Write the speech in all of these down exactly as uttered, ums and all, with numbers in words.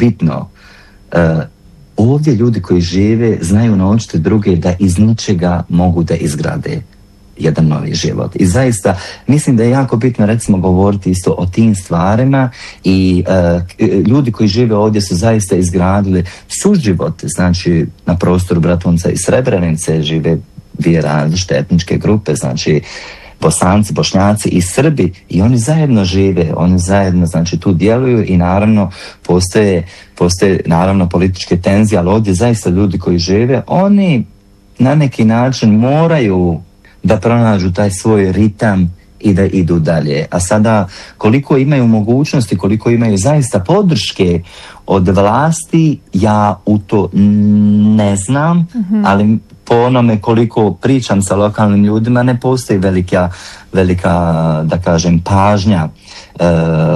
bitno, uh, ovdje ljudi koji žive znaju naučiti druge da iz ničega mogu da izgrade jedan novi život. I zaista mislim da je jako bitno recimo govoriti isto o tim stvarima i uh, ljudi koji žive ovdje su zaista izgradili suživot, znači na prostoru Bratunca i Srebrenice žive dvije različite etničke grupe, znači Bosanci, Bošnjaci i Srbi i oni zajedno žive, oni zajedno znači tu djeluju i naravno postoje, postoje naravno političke tenzije, ali ovdje zaista ljudi koji žive, oni na neki način moraju da pronađu taj svoj ritam i da idu dalje. A sada koliko imaju mogućnosti, koliko imaju zaista podrške od vlasti, ja u to ne znam, mm-hmm. ali po onome koliko pričam sa lokalnim ljudima ne postoji velika, velika da kažem, pažnja e,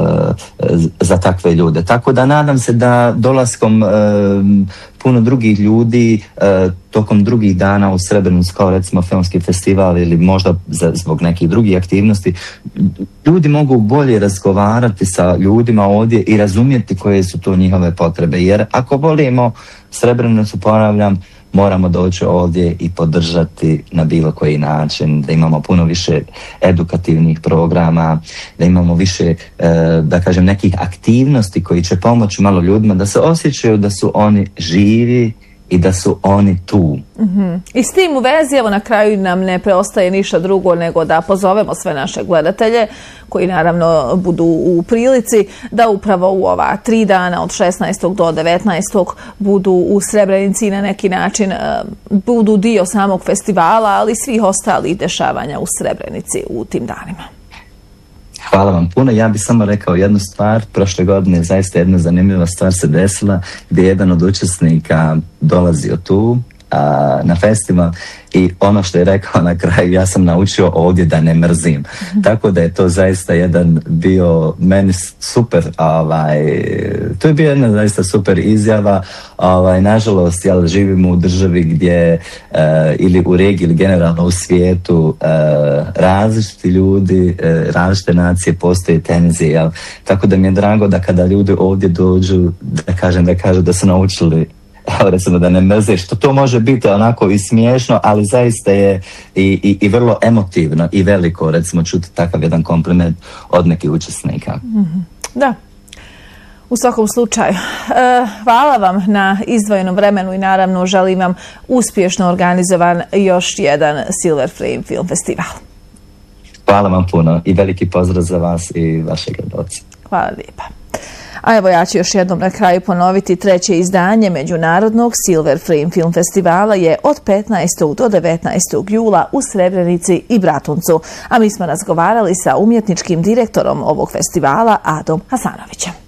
za takve ljude. Tako da nadam se da dolaskom e, puno drugih ljudi e, tokom drugih dana u Srebrenicu, kao recimo filmski festival ili možda za, zbog nekih drugih aktivnosti, ljudi mogu bolje razgovarati sa ljudima ovdje i razumjeti koje su to njihove potrebe. Jer ako volimo Srebrenicu, ponavljam, moramo doći ovdje i podržati na bilo koji način, da imamo puno više edukativnih programa, da imamo više, da kažem, nekih aktivnosti koji će pomoći malo ljudima da se osjećaju da su oni živi i da su oni tu. Mm-hmm. I s tim u vezi, evo na kraju nam ne preostaje ništa drugo nego da pozovemo sve naše gledatelje, koji naravno budu u prilici da upravo u ova tri dana od šesnaestog do devetnaestog budu u Srebrenici i na neki način uh, budu dio samog festivala, ali i svih ostalih dešavanja u Srebrenici u tim danima. Hvala vam puno. Ja bih samo rekao jednu stvar. Prošle godine zaista jedna zanimljiva stvar se desila gdje je jedan od učesnika dolazio tu a, na festival i ono što je rekao na kraju, ja sam naučio ovdje da ne mrzim. Mm-hmm. Tako da je to zaista jedan bio meni super, ovaj, to je bio jedna zaista super izjava. Ovaj, nažalost, ja živim u državi gdje uh, ili u regiji ili generalno u svijetu uh, različiti ljudi, uh, različite nacije postoje tenzije. Jel? Tako da mi je drago da kada ljudi ovdje dođu, da kažem da kažu da su naučili recimo da ne mrze, što to može biti onako i smiješno, ali zaista je i, i, i vrlo emotivno i veliko, recimo, čuti takav jedan kompliment od nekih učesnika. Mm-hmm. Da. U svakom slučaju, e, hvala vam na izdvojenom vremenu i naravno želim vam uspješno organizovan još jedan Silver Frame Film Festival. Hvala vam puno i veliki pozdrav za vas i vaše gledalce. Hvala lijepa. A evo ja ću još jednom na kraju ponoviti, treće izdanje Međunarodnog Silver Frame Film Festivala je od petnaestog do devetnaestog jula u Srebrenici i Bratuncu. A mi smo razgovarali sa umjetničkim direktorom ovog festivala Adom Hasanovićem.